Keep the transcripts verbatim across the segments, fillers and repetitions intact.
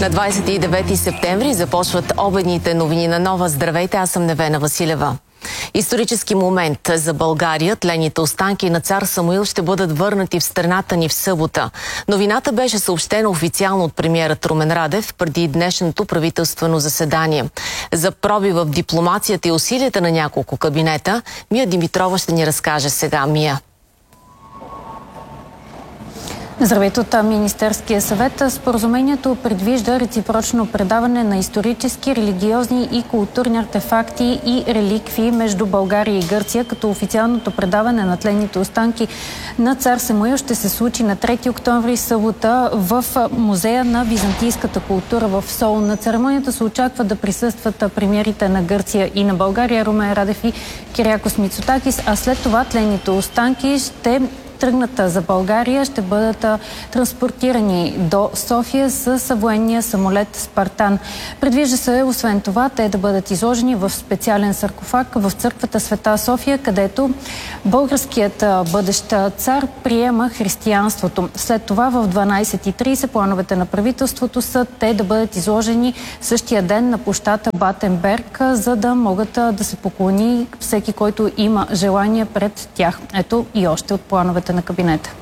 На двадесет и девети септември започват обедните новини на Нова. Здравейте, аз съм Невена Василева. Исторически момент за България. Тлените останки на цар Самуил ще бъдат върнати в страната ни в събота. Новината беше съобщена официално от премиера Румен Радев преди днешното правителствено заседание. За проби в дипломацията и усилията на няколко кабинета, Мия Димитрова ще ни разкаже сега. Мия. Здравейте от Министерския съвет. Споразумението предвижда реципрочно предаване на исторически, религиозни и културни артефакти и реликвии между България и Гърция, като официалното предаване на тленните останки на цар Самуил ще се случи на трети октомври, събота, в Музея на византийската култура в Солун. На церемонията се очаква да присъстват премиерите на Гърция и на България Румен Радев и Кириакос Мицотакис, а след това тленните останки ще тръгната за България, ще бъдат транспортирани до София с военния самолет Спартан. Предвижда се, освен това, те да бъдат изложени в специален саркофаг в църквата Света София, където българският бъдещ цар приема християнството. След това в дванадесет и тридесет плановете на правителството са те да бъдат изложени същия ден на площада Батенберг, за да могат да се поклони всеки, който има желание пред тях. Ето и още от плановете на кабинета.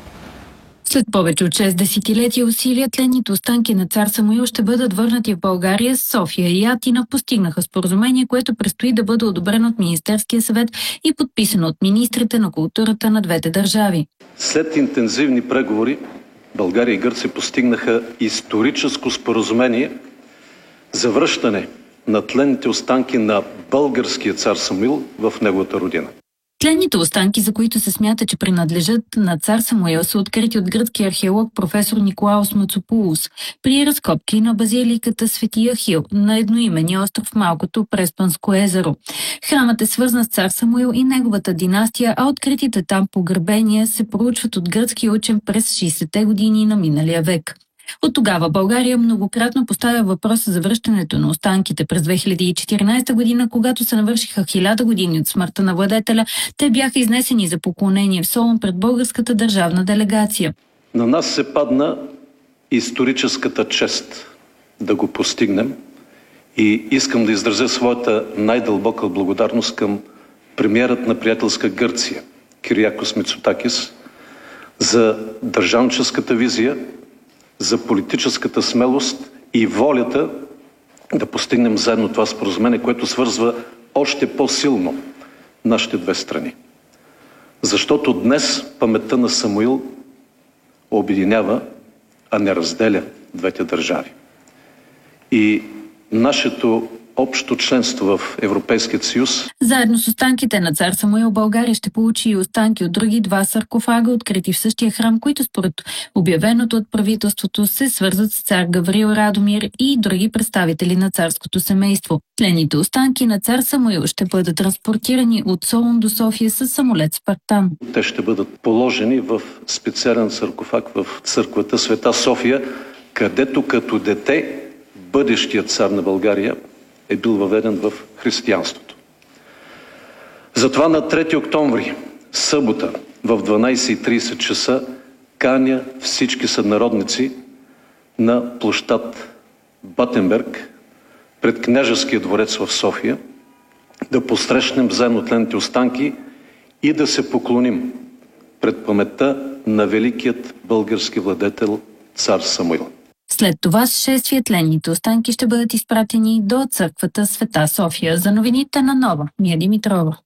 След повече от шест десетилетия усилия, тленните останки на цар Самуил ще бъдат върнати в България. София и Атина постигнаха споразумение, което предстои да бъде одобрено от Министерския съвет и подписано от министрите на културата на двете държави. След интензивни преговори, България и Гърция постигнаха историческо споразумение за връщане на тленните останки на българския цар Самуил в неговата родина. Тленните останки, за които се смята, че принадлежат на цар Самуил, са открити от гръцкия археолог професор Николаос Мацопулос при разкопки на базиликата Свети Ахил на едноименния остров Малкото Преспанско езеро. Храмът е свързан с цар Самуил и неговата династия, а откритите там погребения се проучват от гръцки учен през шейсетте години на миналия век. От тогава България многократно поставя въпроса за връщането на останките. През две хиляди и четиринадесета година, когато се навършиха хиляда години от смъртта на владетеля, те бяха изнесени за поклонение в Солун пред българската държавна делегация. На нас се падна историческата чест да го постигнем и искам да изразя своята най-дълбока благодарност към премиерът на приятелска Гърция Кириакос Мицотакис за държавническата визия, за политическата смелост и волята да постигнем заедно това споразумение, което свързва още по-силно нашите две страни. Защото днес паметта на Самуил обединява, а не разделя двете държави. И нашето общо членство в Европейския съюз. Заедно с останките на цар Самуил, България ще получи и останки от други два саркофага, открити в същия храм, които според обявеното от правителството се свързват с цар Гаврил Радомир и други представители на царското семейство. Тленните останки на цар Самуил ще бъдат транспортирани от Солун до София с самолет Спартан. Те ще бъдат положени в специален саркофаг в църквата Света София, където като дете бъдещият цар на България е бил въведен в християнството. Затова на трети октомври, събота, в дванадесет и тридесет часа, каня всички сънародници на площад Батенберг пред княжеския дворец в София да посрещнем заедно тленните останки и да се поклоним пред паметта на великият български владетел цар Самуил. След това с шествие тленните останки ще бъдат изпратени до църквата Света София. За новините на Нова, Мия Димитрова.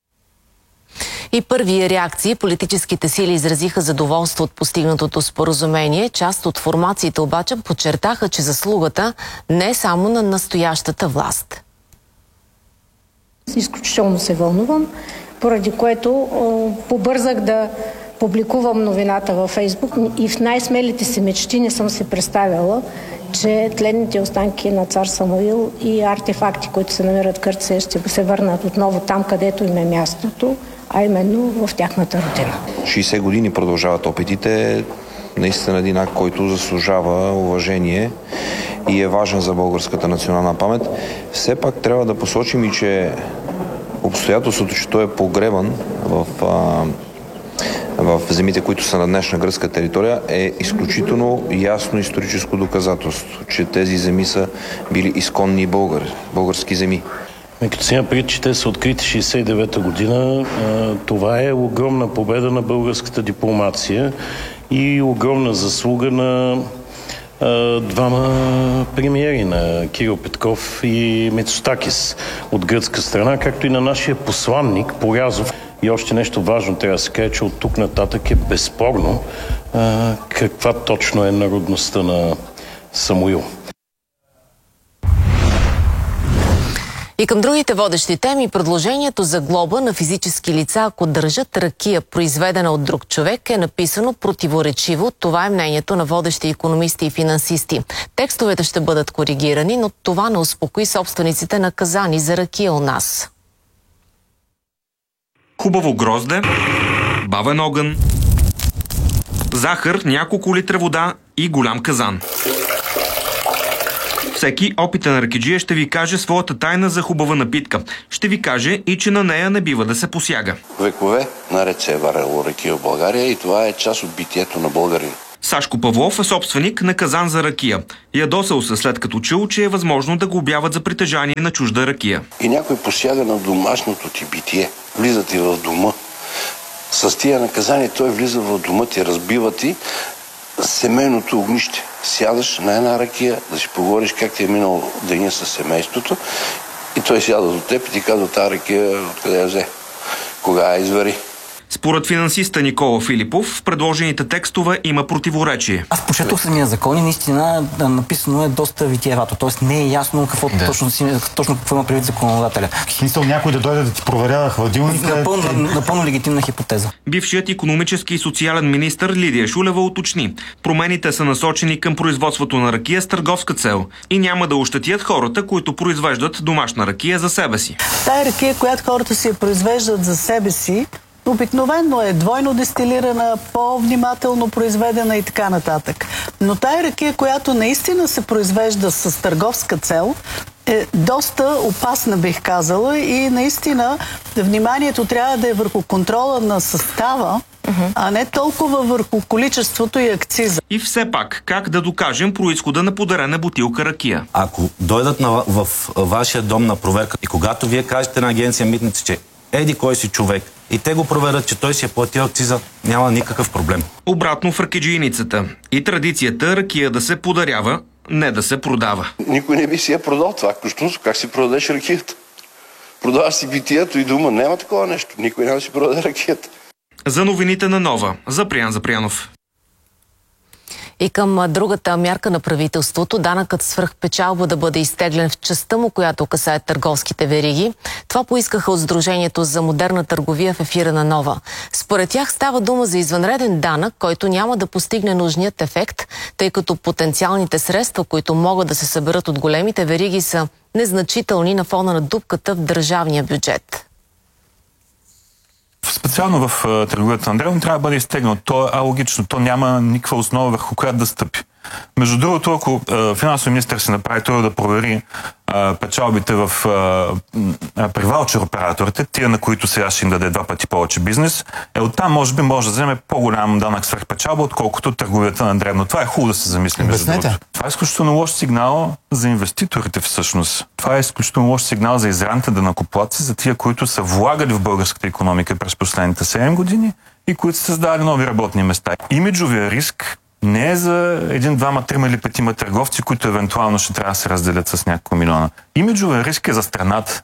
И първи реакции политическите сили изразиха задоволство от постигнатото споразумение. Част от формациите обаче подчертаха, че заслугата не е само на настоящата власт. Изключително се вълнувам, поради което о, побързах да публикувам новината във Фейсбук и в най-смелите си мечти не съм си представяла, че тленните останки на цар Самуил и артефакти, които се намират в Гърция, ще се върнат отново там, където им е мястото, а именно в тяхната родина. шейсет години продължават опитите. Наистина един акт, който заслужава уважение и е важен за българската национална памет. Все пак трябва да посочим и, че обстоятелството, че той е погребан в а, в земите, които са на днешна гръцка територия, е изключително ясно историческо доказателство, че тези земи са били изконни българи, български земи. Като си има предвид, че те са открити шейсет и девета година, това е огромна победа на българската дипломация и огромна заслуга на двама премиери, на Кирил Петков и Мицотакис от гръцка страна, както и на нашия посланник Порязов. И още нещо важно трябва да се каже, че от тук нататък е безспорно а, каква точно е народността на Самуил. И към другите водещи теми, предложението за глоба на физически лица, ако държат ракия, произведена от друг човек, е написано противоречиво. Това е мнението на водещи икономисти и финансисти. Текстовете ще бъдат коригирани, но това не успокои собствениците на казани за ракия у нас. Хубаво грозде, бавен огън, захар, няколко литра вода и голям казан. Всеки опитен ракиджия ще ви каже своята тайна за хубава напитка. Ще ви каже и че на нея не бива да се посяга. Векове наред се е варяло ракия в България и това е част от битието на българин. Сашко Павлов е собственик на казан за ракия. Ядосал се след като чул, че е възможно да го обяват за притежание на чужда ракия. И някой посяга на домашното ти битие. Влиза ти в дома. С тия наказания той влиза в дома ти, разбива ти семейното огнище. Сядаш на една ракия, да си поговориш как ти е минал деня с семейството и той сяда до теб и ти казва тази ракия откъде я взе, кога я извари. Според финансиста Никола Филипов, в предложените текстове има противоречие. Аз прочетох самия закон и наистина написано е доста витиевато, т.е. не е ясно какво да. точно, точно какво има предвид законодателя. Смисъл някой да дойде да ти проверява хладилника? Напълно, напълно легитимна хипотеза. Бившият икономически и социален министър Лидия Шулева уточни. Промените са насочени към производството на ракия с търговска цел и няма да ощетят хората, които произвеждат домашна ракия за себе си. Тая ракия, която хората си я произвеждат за себе си, обикновено е двойно дестилирана, по-внимателно произведена и така нататък. Но тая ракия, която наистина се произвежда с търговска цел, е доста опасна, бих казала, и наистина вниманието трябва да е върху контрола на състава, uh-huh. а не толкова върху количеството и акциза. И все пак, как да докажем произхода на подарена бутилка ракия? Ако дойдат на, в, в вашия дом на проверка и когато вие кажете на агенция Митници, че еди кой си човек, и те го проверят, че той си е платил акциза, няма никакъв проблем. Обратно в ракиджийницата. И традицията ракия да се подарява, не да се продава. Никой не би си я продал това. Кощунство, как си продадеш ракията? Продаваш си битието и дума. Няма такова нещо. Никой няма да си продаде ракията. За новините на Нова. Запрян Запрянов. И към другата мярка на правителството, данъкът свръхпечалба да бъде изтеглен в частта му, която касае търговските вериги. Това поискаха от Сдружението за модерна търговия в ефира на Нова. Според тях става дума за извънреден данък, който няма да постигне нужният ефект, тъй като потенциалните средства, които могат да се съберат от големите вериги, са незначителни на фона на дупката в държавния бюджет. Специално в търговията на дребно трябва да бъде изтегнат. То е алогично, то няма никаква основа, върху която да стъпи. Между другото, ако финансовия министър се направи това да провери а, печалбите в, а, при ваучер операторите, тия на които сега ще им даде два пъти повече бизнес, е оттам може би може да вземе по-голям данък свръхпечалба, отколкото търговията на дребно. Това е хубаво да се замисли между другото. Това е изключително лош сигнал за инвеститорите всъщност. Това е изключително лош сигнал за израните данъкоплатци, за тия, които са влагали в българската икономика през последните седем години и които са създали нови работни места. Имиджовия риск не е за един, двама, трима или петима търговци, които евентуално ще трябва да се разделят с няколко милиона. Имиджовия риск е за страната.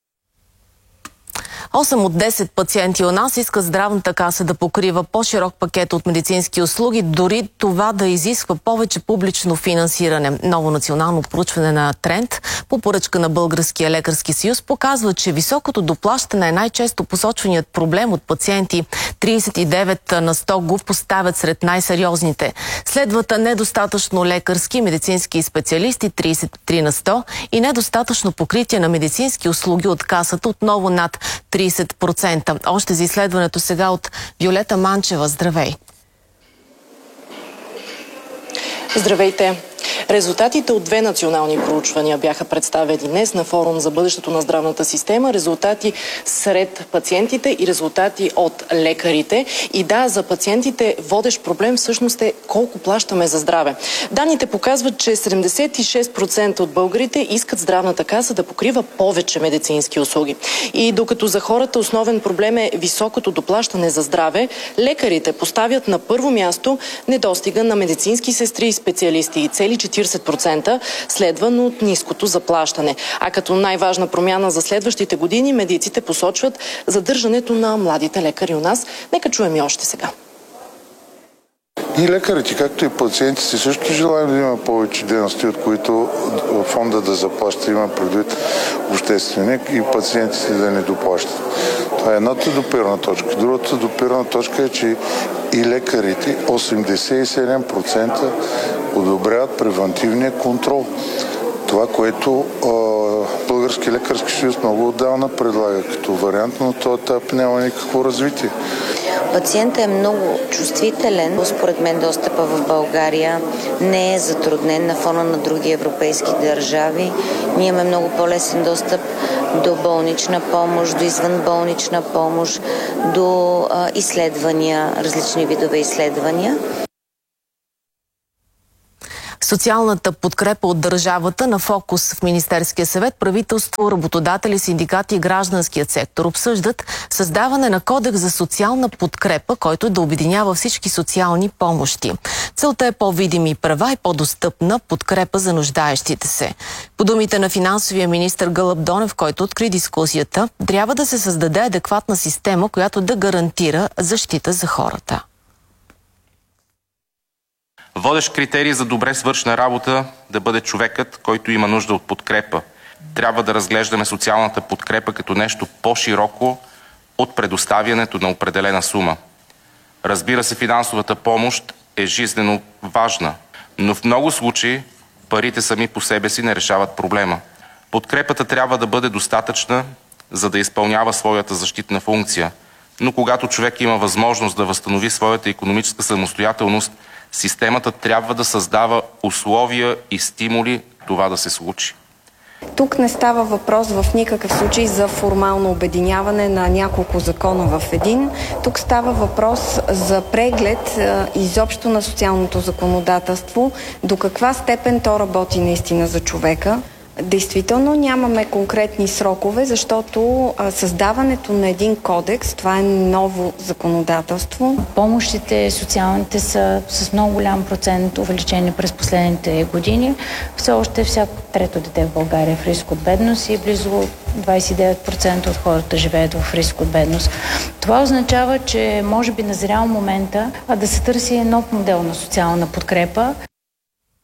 осем от десет пациенти у нас искат здравната каса да покрива по-широк пакет от медицински услуги, дори това да изисква повече публично финансиране. Ново национално проучване на Тренд по поръчка на Българския лекарски съюз показва, че високото доплащане е най-често посочваният проблем от пациенти. тридесет и девет на сто го поставят сред най-сериозните. Следват недостатъчно лекарски и медицински специалисти тридесет и три на сто и недостатъчно покритие на медицински услуги от касата отново над тридесет процента. Още за изследването сега от Виолета Манчева. Здравей! Здравейте! Резултатите от две национални проучвания бяха представени днес на форум за бъдещето на здравната система. Резултати сред пациентите и резултати от лекарите. И да, за пациентите водещ проблем всъщност е колко плащаме за здраве. Данните показват, че седемдесет и шест процента от българите искат здравната каса да покрива повече медицински услуги. И докато за хората основен проблем е високото доплащане за здраве, лекарите поставят на първо място недостига на медицински сестри и специалисти и цели четиридесет процента, следвано от ниското заплащане. А като най-важна промяна за следващите години медиците посочват задържането на младите лекари у нас. Нека чуем и още сега. И лекарите, както и пациентите, също желаем да има повече дейности, от които фонда да заплаща, има предвид общественик и пациентите да не доплащат. Това е едната допирна точка. Другата допирна точка е, че и лекарите осемдесет и седем процента одобряват превантивния контрол. Това, което а, Български лекарски съюз много отдавна предлага като вариант, но този етап няма никакво развитие. Пациентът е много чувствителен. Според мен достъпа в България не е затруднен на фона на други европейски държави. Ние имаме много по-лесен достъп до болнична помощ, до извънболнична помощ, до а, изследвания, различни видове изследвания. Социалната подкрепа от държавата на фокус в Министерския съвет, правителство, работодатели, синдикати и гражданският сектор обсъждат създаване на кодекс за социална подкрепа, който да обединява всички социални помощи. Целта е по-видими права и по-достъпна подкрепа за нуждаещите се. По думите на финансовия министър Гълъб Донев, който откри дискусията, трябва да се създаде адекватна система, която да гарантира защита за хората. Водещ критерий за добре свършена работа да бъде човекът, който има нужда от подкрепа. Трябва да разглеждаме социалната подкрепа като нещо по-широко от предоставянето на определена сума. Разбира се, финансовата помощ е жизнено важна, но в много случаи парите сами по себе си не решават проблема. Подкрепата трябва да бъде достатъчна, за да изпълнява своята защитна функция. Но когато човек има възможност да възстанови своята икономическа самостоятелност, системата трябва да създава условия и стимули това да се случи. Тук не става въпрос в никакъв случай за формално обединяване на няколко закона в един. Тук става въпрос за преглед изобщо на социалното законодателство, до каква степен то работи наистина за човека. Действително нямаме конкретни срокове, защото а, създаването на един кодекс, това е ново законодателство. Помощите социалните са с много голям процент увеличени през последните години. Все още всяко трето дете в България е в риск от бедност и близо двадесет и девет процента от хората живеят в риск от бедност. Това означава, че може би назрял момента да се търси нов модел на социална подкрепа.